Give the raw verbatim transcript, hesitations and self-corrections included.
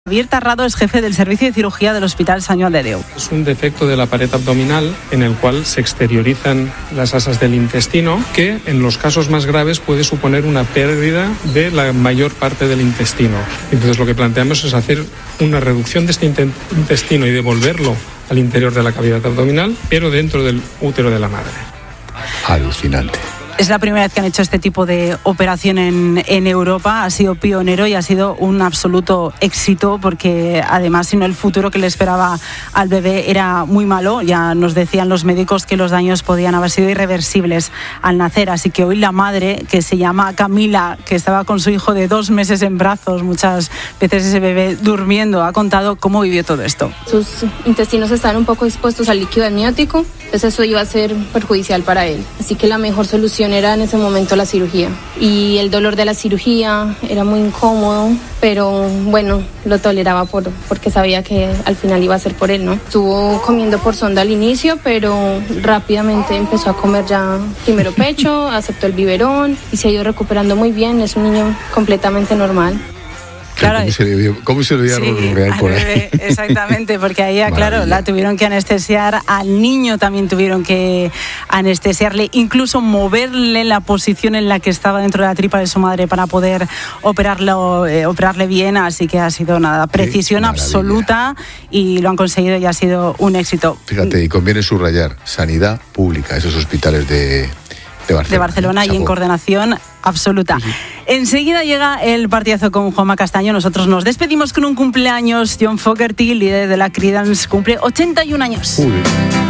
Javier Tarrado es jefe del servicio de cirugía del Hospital Sant Joan de Déu. Es un defecto de la pared abdominal en el cual se exteriorizan las asas del intestino, que en los casos más graves puede suponer una pérdida de la mayor parte del intestino. Entonces lo que planteamos es hacer una reducción de este intestino y devolverlo al interior de la cavidad abdominal, pero dentro del útero de la madre. Alucinante. Es la primera vez que han hecho este tipo de operación en, en Europa. Ha sido pionero y ha sido un absoluto éxito porque además, si no, el futuro que le esperaba al bebé era muy malo. Ya nos decían los médicos que los daños podían haber sido irreversibles al nacer. Así que hoy la madre, que se llama Camila, que estaba con su hijo de dos meses en brazos, muchas veces ese bebé durmiendo, ha contado cómo vivió todo esto. Sus intestinos estaban un poco expuestos al líquido amniótico, entonces eso iba a ser perjudicial para él. Así que la mejor solución era en ese momento la cirugía. Y el dolor de la cirugía era muy incómodo, pero bueno, lo toleraba por, porque sabía que al final iba a ser por él, ¿no? Estuvo comiendo por sonda al inicio, pero rápidamente empezó a comer ya primero pecho, aceptó el biberón y se ha ido recuperando muy bien. Es un niño completamente normal. Claro, ¿Cómo, se le vio, ¿Cómo se le veía sí, por ahí? Exactamente, porque ahí, claro, la tuvieron que anestesiar, al niño también tuvieron que anestesiarle, incluso moverle la posición en la que estaba dentro de la tripa de su madre para poder operarlo, eh, operarle bien, así que ha sido nada, precisión absoluta y lo han conseguido y ha sido un éxito. Fíjate, y conviene subrayar, sanidad pública, esos hospitales de... De Barcelona, de Barcelona y en coordinación absoluta. Sí, sí. Enseguida llega el partidazo con Juanma Castaño. Nosotros nos despedimos con un cumpleaños. John Fogerty, líder de la Creedence, cumple ochenta y un años. Uy.